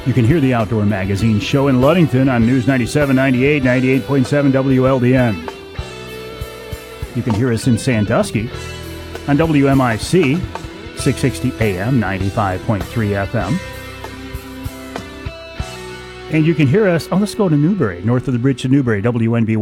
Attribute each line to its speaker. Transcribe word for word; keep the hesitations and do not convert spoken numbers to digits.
Speaker 1: You can hear the Outdoor Magazine show in Ludington on News ninety-seven ninety-eight, ninety-eight point seven W L D N. You can hear us in Sandusky on W M I C, six sixty A M, ninety-five point three F M. And you can hear us, oh, let's go to Newbury, north of the bridge to Newbury, W N B